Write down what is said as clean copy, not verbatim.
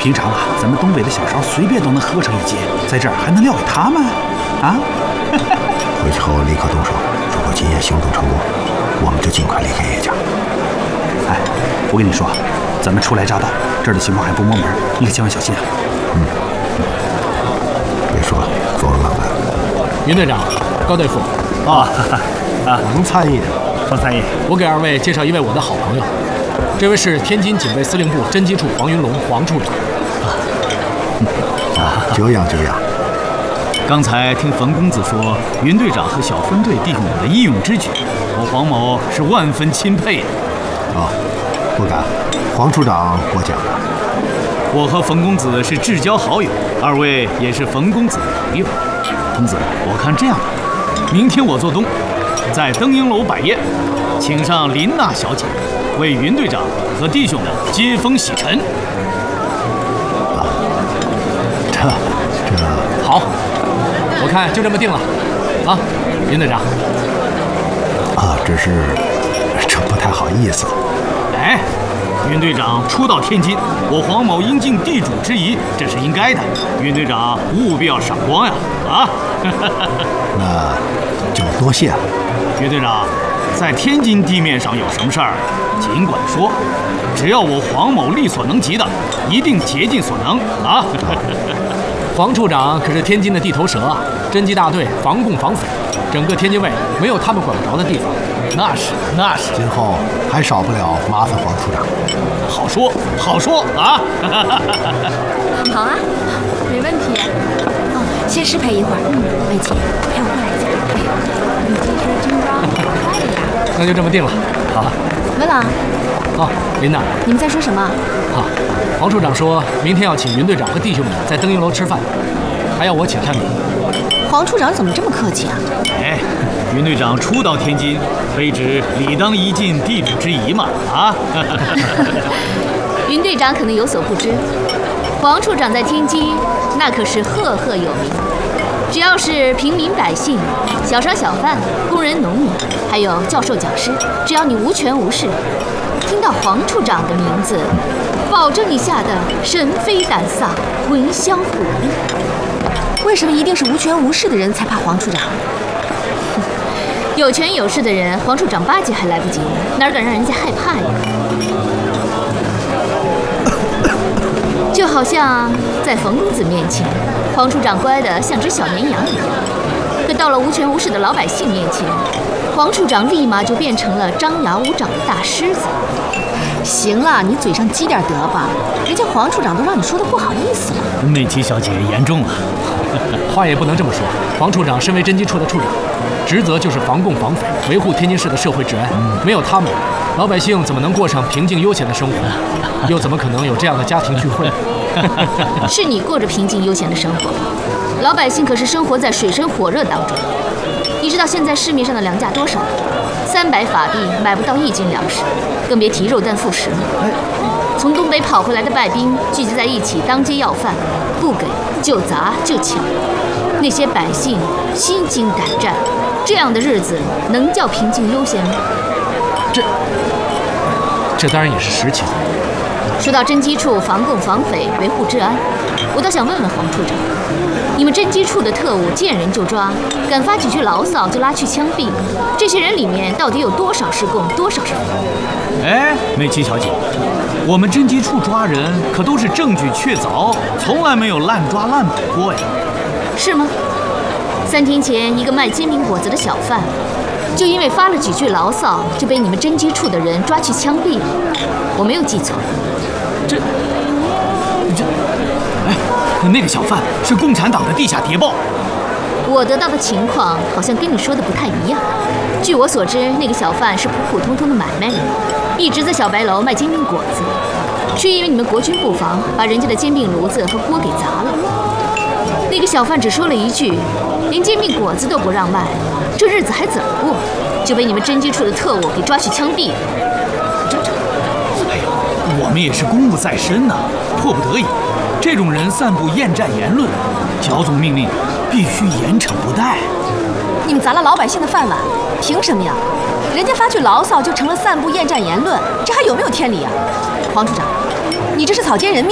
平常啊，咱们东北的小烧随便都能喝上一斤，在这儿还能撂给他们啊？ 回去后立刻动手，如果今夜行动成功，我们就尽快离开叶家。 哎，我跟你说，咱们初来乍到，这儿的情况还不摸门，你可千万小心啊！ 别说了，走了慢慢。 云队长，高队副。 王参议， 方参议， 我给二位介绍一位我的好朋友，这位是天津警备司令部侦缉处黄云龙黄处长。 久仰久仰。 刚才听冯公子说，云队长和小分队弟兄们的义勇之举，我黄某是万分钦佩的。 不敢，黄处长过奖了。 我和冯公子是至交好友，二位也是冯公子的朋友。公子，我看这样吧，明天我做东，在登英楼摆宴，请上林娜小姐，为云队长和弟兄们接风洗尘。 这好，我看就这么定了。啊，云队长。 这不太好意思。 哎，云队长初到天津，我黄某应尽地主之谊，这是应该的。云队长务必要赏光呀！ 那就多谢了。 云队长，在天津地面上有什么事儿，尽管说，只要我黄某力所能及的，一定竭尽所能啊！ 黄处长可是天津的地头蛇啊，侦缉大队防共防匪，整个天津卫没有他们管不着的地方。那是， 今后还少不了麻烦黄处长。 好说啊！ 好啊，没问题。先失陪一会儿。魏姐，陪我过来一下。你这身军装好帅呀！ 那就这么定了。好。 文朗。 琳娜。 你们在说什么？ 黄处长说明天要请云队长和弟兄们在登英楼吃饭，还要我请上你。 黄处长怎么这么客气啊？ 哎，云队长初到天津，卑职理当一尽地主之谊嘛啊！ 云队长可能有所不知，黄处长在天津那可是赫赫有名。只要是平民百姓、小商小贩、工人农民，还有教授讲师，只要你无权无势，听到黄处长的名字，保证你吓得神飞胆丧、魂销骨立。为什么一定是无权无势的人才怕黄处长？有权有势的人，黄处长巴结还来不及呢，哪敢让人家害怕呀？就好像在冯公子面前，黄处长乖得像只小绵羊一样，可到了无权无势的老百姓面前，黄处长立马就变成了张牙舞爪的大狮子。行了，你嘴上积点德吧，人家黄处长都让你说的不好意思了。 美琪小姐言重了， 话也不能这么说。黄处长身为侦缉处的处长，职责就是防共防匪，维护天津市的社会治安。没有他们，老百姓怎么能过上平静悠闲的生活？又怎么可能有这样的家庭聚会？ 是你过着平静悠闲的生活，老百姓可是生活在水深火热当中。你知道现在市面上的粮价多少？300法币买不到1斤粮食，更别提肉蛋副食了。从东北跑回来的败兵聚集在一起，当街要饭，不给就砸就抢。那些百姓心惊胆战，这样的日子能叫平静悠闲吗？ 这当然也是实情。 说到侦缉处防共防匪，维护治安，我倒想问问黄处长，你们侦缉处的特务见人就抓，敢发几句牢骚就拉去枪毙，这些人里面到底有多少是共，多少是匪？ 哎，美琪小姐，我们侦缉处抓人可都是证据确凿，从来没有滥抓滥捕过呀。 是吗？3天前，一个卖煎饼果子的小贩，就因为发了几句牢骚，就被你们侦缉处的人抓去枪毙了。我没有记错。 那个小贩是共产党的地下谍报。 我得到的情况好像跟你说的不太一样。据我所知，那个小贩是普普通通的买卖人，一直在小白楼卖煎饼果子，却因为你们国军布防，把人家的煎饼炉子和锅给砸了。那个小贩只说了一句，连煎饼果子都不让卖，这日子还怎么过？就被你们侦缉处的特务给抓去枪毙了。 哎呦，我们也是公务在身呐，迫不得已。这种人散布厌战言论，剿总命令必须严惩不贷。 你们砸了老百姓的饭碗，凭什么呀？人家发句牢骚就成了散布厌战言论，这还有没有天理啊？黄处长，你这是草菅人命。